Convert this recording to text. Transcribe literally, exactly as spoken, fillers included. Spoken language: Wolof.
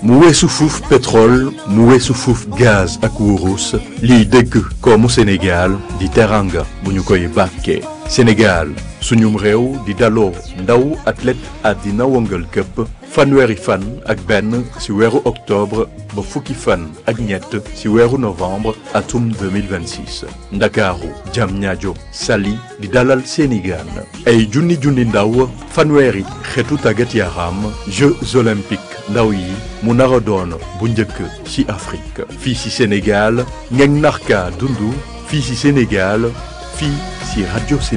mu weesu fuuf pétrole mu weesu fuuf gaz ak wurus liy dëgg koomu Sénégal di teranga bu ñu koy bàkkee Sénégal suñum réew di daloo ndaw athlète àddina wëngal këpp fanweeri fan ak benn ci weeru octobre ba fukki fan ak ñett ci weeru novembre atum deux mille vingt-six ndakaaru Diamniadio Saly di dalal seeni gaan ay junni junni ndaw fanweeri xeetu tàggat yaram Jeux olympiques ndaw yi mu nar a doon bu njëkk ci Afrique fii ci Sénégal ngeen narka dundu fii ci Sénégal fii ci rajo